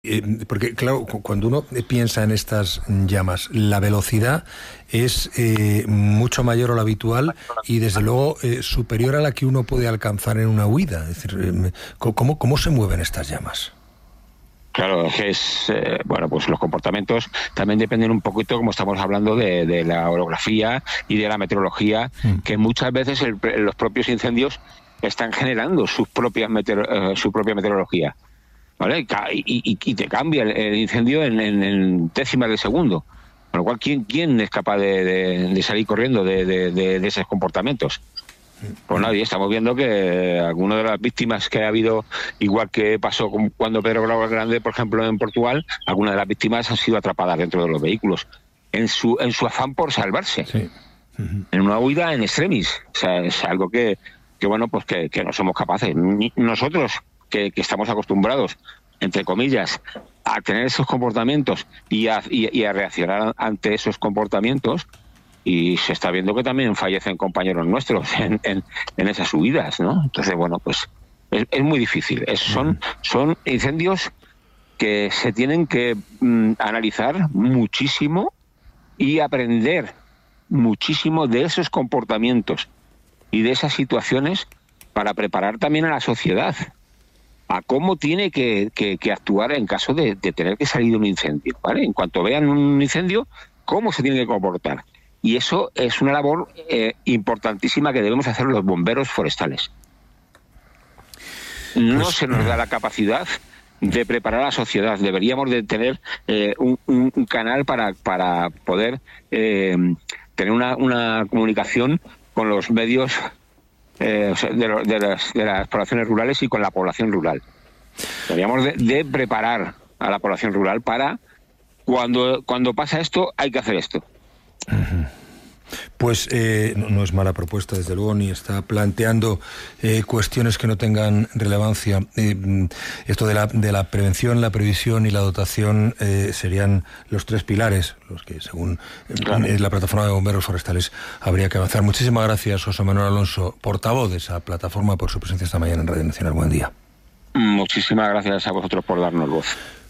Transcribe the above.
Porque, claro, cuando uno piensa en estas llamas, la velocidad es mucho mayor a lo habitual y, desde luego, superior a la que uno puede alcanzar en una huida. Es decir, ¿cómo se mueven estas llamas? Claro, bueno, pues los comportamientos también dependen un poquito, como estamos hablando, de la orografía y de la meteorología, que muchas veces los propios incendios están generando su propia meteorología, ¿vale? Y te cambia el incendio en décimas de segundo. Con lo cual, ¿quién es capaz de salir corriendo de esos comportamientos? Pues nadie. Estamos viendo que algunas de las víctimas que ha habido, igual que pasó cuando Pedro Grande, por ejemplo, en Portugal, algunas de las víctimas han sido atrapadas dentro de los vehículos en su afán por salvarse. Sí. En una huida en extremis. O sea, es algo que bueno, pues que no somos capaces. Nosotros, que estamos acostumbrados, entre comillas, a tener esos comportamientos y a reaccionar ante esos comportamientos, y se está viendo que también fallecen compañeros nuestros en esas subidas, ¿no? Entonces, bueno, pues es muy difícil. Son incendios que se tienen que analizar muchísimo y aprender muchísimo de esos comportamientos y de esas situaciones para preparar también a la sociedad a cómo tiene que actuar en caso de tener que salir de un incendio, ¿vale? En cuanto vean un incendio, cómo se tiene que comportar. Y eso es una labor importantísima que debemos hacer los bomberos forestales. No se nos da la capacidad de preparar a la sociedad. Deberíamos de tener un canal para poder tener una comunicación con los medios de las poblaciones rurales y con la población rural. Deberíamos de preparar a la población rural para cuando pasa esto, hay que hacer esto. Pues no es mala propuesta, desde luego, ni está planteando cuestiones que no tengan relevancia. Esto de la prevención, la previsión y la dotación serían los tres pilares, los que, según la plataforma de bomberos forestales, habría que avanzar. Muchísimas gracias, José Manuel Alonso, portavoz de esa plataforma, por su presencia esta mañana en Radio Nacional. Buen día. Muchísimas gracias a vosotros por darnos voz.